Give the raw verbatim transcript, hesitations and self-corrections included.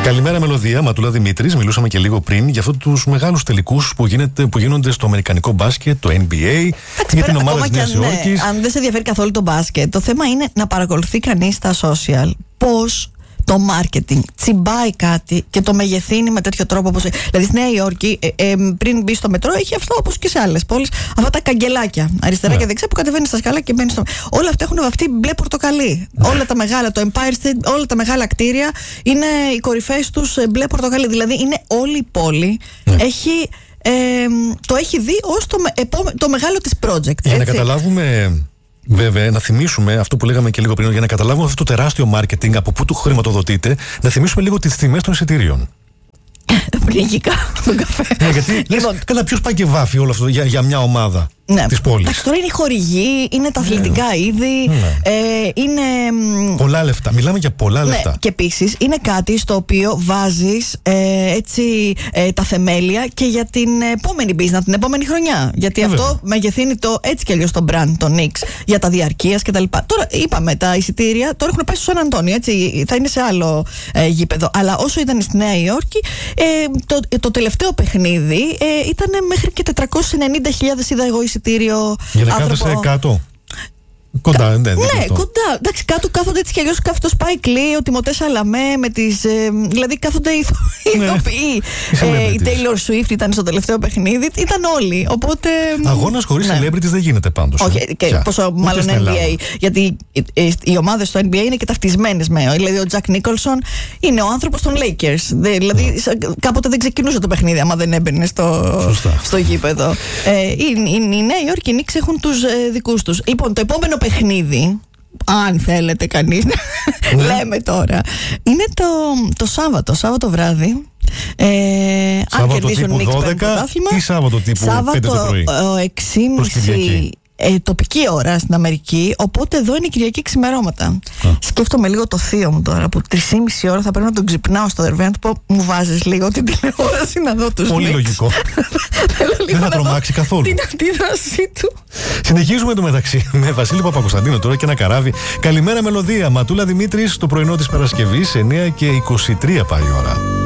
Καλημέρα, Μελωδία. Ματούλα Δημήτρης. Μιλούσαμε και λίγο πριν για αυτούς τους μεγάλους τελικούς που, που γίνονται στο αμερικανικό μπάσκετ, το N B A, για την ομάδα της Νέας Υόρκης. Αν δεν σε ενδιαφέρει καθόλου το μπάσκετ, το θέμα είναι να παρακολουθεί κανείς τα social πώς το marketing τσιμπάει κάτι και το μεγεθύνει με τέτοιο τρόπο. Όπως, δηλαδή στη Νέα Υόρκη, ε, ε, πριν μπει στο μετρό, έχει αυτό όπως και σε άλλες πόλεις. Αυτά τα καγκελάκια αριστερά ναι. και δεξιά που κατεβαίνει στα σκαλά και μπαίνει στο. Όλα αυτά έχουν βαφτεί μπλε πορτοκαλί. Ναι. Όλα τα μεγάλα, το Empire State, όλα τα μεγάλα κτίρια είναι οι κορυφές τους μπλε πορτοκαλί. Δηλαδή είναι όλη η πόλη. Ναι. Έχει, ε, το έχει δει ως το, το μεγάλο της project. Για έτσι. Να καταλάβουμε. Βέβαια, να θυμίσουμε αυτό που λέγαμε και λίγο πριν, για να καταλάβουμε αυτό το τεράστιο marketing από πού του χρηματοδοτείται, να θυμίσουμε λίγο τις τιμές των εισιτήριων. Πνίγηκα τον καφέ. Ναι, γιατί λες, καλά, ποιος πάει και βάφει όλο αυτό για, για μια ομάδα ναι. της πόλης. Εντάξει, τώρα είναι οι χορηγοί, είναι τα αθλητικά ναι. είδη, ναι. Ε, είναι. Πολλά λεφτά. Μιλάμε για πολλά ναι. λεφτά. Και επίσης είναι κάτι στο οποίο βάζεις ε, έτσι ε, τα θεμέλια και για την επόμενη business, την επόμενη χρονιά. Γιατί Βέβαια. αυτό μεγεθύνει το έτσι κι αλλιώς το brand, το Knicks, για τα διαρκείας κτλ. Τώρα είπαμε τα εισιτήρια, τώρα έχουν πάει στο Σαν Αντώνιο, έτσι, θα είναι σε άλλο ε, γήπεδο. Αλλά όσο ήταν στη Νέα Υόρκη, ε, το, το τελευταίο παιχνίδι ε, ήταν μέχρι και τετρακόσιες ενενήντα χιλιάδες είδα εγώ εισιτήριο. Για να κάθεσαι κάτω. Κοντά, Κα... ναι, ναι κοντά. Εντάξει, κάτω κάθονται έτσι κι αλλιώς κάθονται το Spike Lee, ο Τιμωτέ Σαλαμέ, με τις. Ε, δηλαδή κάθονται οι ηθοποιοί. Ναι. Ε, η Taylor Swift ήταν στο τελευταίο παιχνίδι, ήταν όλοι. Οπότε. Αγώνας χωρίς ναι. celebrities δεν γίνεται πάντως. Όχι, ε. και πόσο μάλλον N B A. Γιατί οι, οι ομάδες στο N B A είναι και ταυτισμένες με. Δηλαδή ο Jack Nicholson είναι ο άνθρωπος των Lakers. Δηλαδή mm. κάποτε δεν ξεκινούσε το παιχνίδι, άμα δεν έμπαινε στο, στο γήπεδο. Ε, οι, οι, οι Νέα Υόρκοι Knicks έχουν τους ε, δικούς τους. Λοιπόν, το επόμενο παιχνίδι, αν θέλετε κανείς, ναι. λέμε τώρα, είναι το, το Σάββατο, Σάββατο βράδυ. Ε, Σάββατο αν κερδίσουν τύπου δώδεκα ή Σάββατο τύπου Σάββατο, πέντε το πρωί. έξι και μισή ε, τοπική ώρα στην Αμερική, οπότε εδώ είναι Κυριακή ξημερώματα. Α. Σκέφτομαι λίγο το θείο μου τώρα, που τρεις και μισή ώρα θα πρέπει να τον ξυπνάω στο δερβέ, να του πω, μου βάζεις λίγο την τηλεόραση να δω τους Πολύ λογικό. Δεν θα τρομάξει καθόλου. Την αντίδρασή του. Συνεχίζουμε το μεταξύ με Βασίλη Παπακοσταντίνο τώρα και ένα καράβι. Καλημέρα, Μελωδία. Ματούλα Δημήτρης, το πρωινό της Παρασκευής, εννιά και είκοσι τρία πάει η ώρα.